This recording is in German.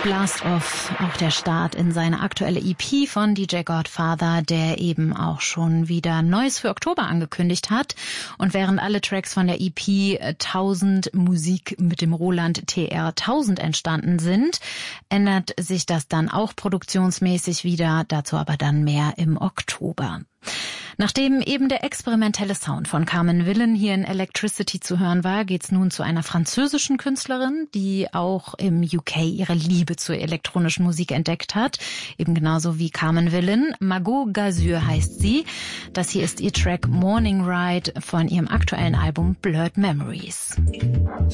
Blast Off, auch der Start in seine aktuelle EP von DJ Godfather, der eben auch schon wieder Neues für Oktober angekündigt hat. Und während alle Tracks von der EP 1000 Musik mit dem Roland TR 1000 entstanden sind, ändert sich das dann auch produktionsmäßig wieder, dazu aber dann mehr im Oktober. Nachdem eben der experimentelle Sound von Carmen Willen hier in Electricity zu hören war, geht's nun zu einer französischen Künstlerin, die auch im UK ihre Liebe zur elektronischen Musik entdeckt hat. Eben genauso wie Carmen Willen. Margot Gazur heißt sie. Das hier ist ihr Track Morning Ride von ihrem aktuellen Album Blurred Memories.